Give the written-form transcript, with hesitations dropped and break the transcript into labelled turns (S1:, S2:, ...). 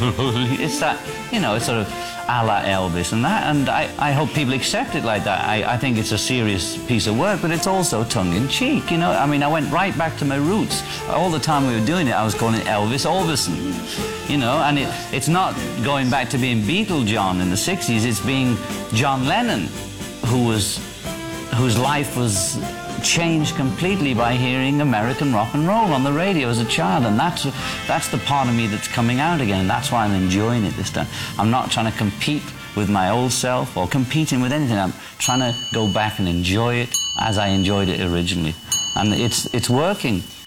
S1: It's that, you know, it's sort of a la Elvis and that, and I hope people accept it like that. I think it's a serious piece of work, but it's also tongue-in-cheek, you know. I mean, I went right back to my roots. All the time we were doing it, I was calling it Elvis Olvison, you know, and it's not going back to being Beatle John in the 60s, it's being John Lennon, whose life was changed completely by hearing American rock and roll on the radio as a child, and that's the part of me that's coming out again, and that's why I'm enjoying it this time. I'm not trying to compete with my old self or competing with anything. I'm trying to go back and enjoy it as I enjoyed it originally, and it's working.